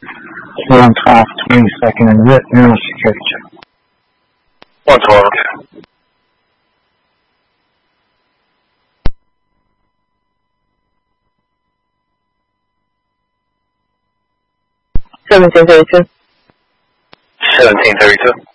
112, 22nd and Rit, neural security check. 112, okay. $1732. 1732.